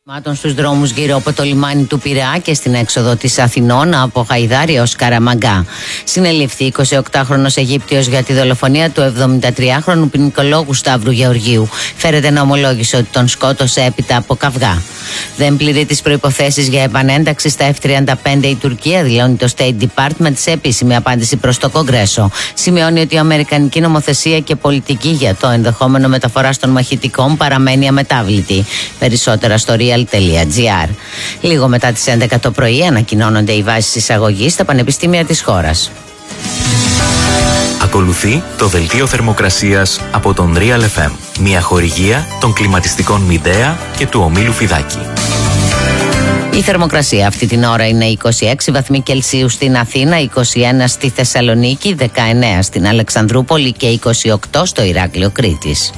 Στους δρόμους γύρω από το λιμάνι του Πειραιά και στην έξοδο της Αθηνών από Χαϊδάρι ως Καραμαγκά. Συνελήφθη 28χρονος Αιγύπτιος για τη δολοφονία του 73χρονου ποινικολόγου Σταύρου Γεωργίου. Φέρεται να ομολόγησε ότι τον σκότωσε έπειτα από καυγά. Δεν πληρεί τις προϋποθέσεις για επανένταξη στα F-35 η Τουρκία, δηλώνει το State Department σε επίσημη απάντηση προς το Κογκρέσο. Σημειώνει ότι η αμερικανική νομοθεσία και πολιτική για το ενδεχόμενο μεταφοράς των μαχητικών παραμένει αμετάβλητη. Περισσότερα στο real.gr. Λίγο μετά τις 11 το πρωί ανακοινώνονται οι βάσεις εισαγωγής στα πανεπιστήμια της χώρας. Ακολουθεί το δελτίο θερμοκρασίας από τον Real FM. Μια χορηγία των κλιματιστικών Μιντέα και του ομίλου Φιδάκη. Η θερμοκρασία αυτή την ώρα είναι 26 βαθμοί Κελσίου στην Αθήνα, 21 στη Θεσσαλονίκη, 19 στην Αλεξανδρούπολη και 28 στο Ηράκλειο Κρήτης.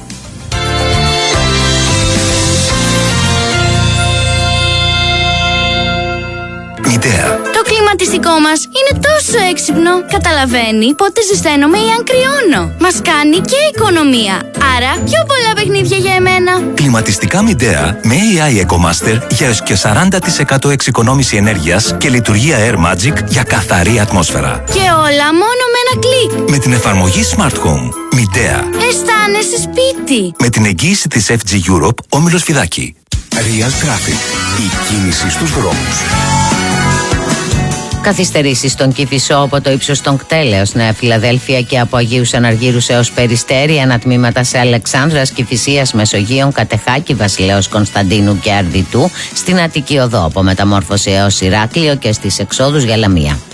Μιντέα. Το κλιματιστικό μας είναι τόσο έξυπνο. Καταλαβαίνει πότε ζεσταίνομαι ή αν κρυώνω. Μας κάνει και οικονομία. Άρα πιο πολλά παιχνίδια για εμένα. Κλιματιστικά Μιντέα με AI EcoMaster για έως και 40% εξοικονόμηση ενέργειας και λειτουργία Air Magic για καθαρή ατμόσφαιρα. Και όλα μόνο με ένα κλικ. Με την εφαρμογή Smart Home. Μιντέα. Αισθάνεσαι σπίτι. Με την εγγύηση της FG Europe, όμιλος Φιδάκη. Real Traffic. Η κίνηση στους δρόμους. Καθυστερήσεις στον Κηφισό από το ύψος των Κτέλεως, Νέα Φιλαδέλφια και από Αγίους Αναργύρους έως Περιστέρη, ανατμήματα σε Αλεξάνδρας, Κηφισίας, Μεσογείων, Κατεχάκη, Βασιλέως Κωνσταντίνου και Αρδιτού, στην Αττική Οδό από Μεταμόρφωση έως Ηράκλειο και στις εξόδους για Λαμία.